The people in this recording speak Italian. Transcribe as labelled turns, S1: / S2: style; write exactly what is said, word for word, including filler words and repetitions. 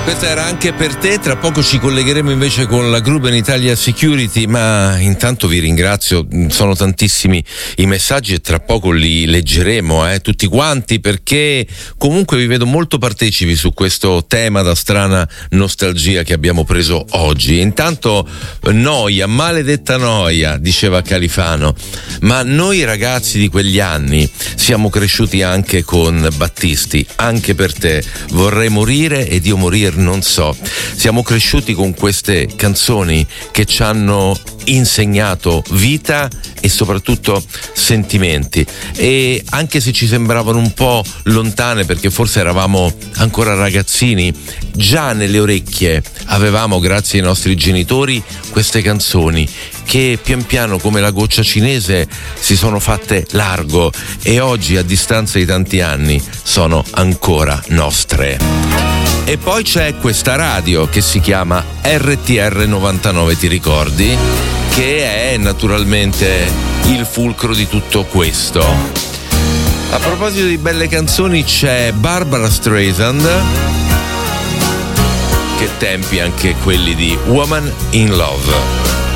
S1: Questa era Anche per te, tra poco ci collegheremo invece con la Gruben Italia Security, ma intanto vi ringrazio, sono tantissimi i messaggi e tra poco li leggeremo eh, tutti quanti, perché comunque vi vedo molto partecipi su questo tema da strana nostalgia che abbiamo preso oggi. Intanto noia, maledetta noia, diceva Califano, ma noi ragazzi di quegli anni siamo cresciuti anche con Battisti, Anche per te, Vorrei morire ed io morir non so. Siamo cresciuti con queste canzoni che ci hanno insegnato vita e soprattutto sentimenti, e anche se ci sembravano un po' lontane perché forse eravamo ancora ragazzini, già nelle orecchie avevamo, grazie ai nostri genitori, queste canzoni che pian piano, come la goccia cinese, si sono fatte largo e oggi, a distanza di tanti anni, sono ancora nostre. E poi c'è questa radio che si chiama R T R novantanove, ti ricordi? Che è naturalmente il fulcro di tutto questo. A proposito di belle canzoni, c'è Barbara Streisand, che tempi anche quelli di Woman in Love.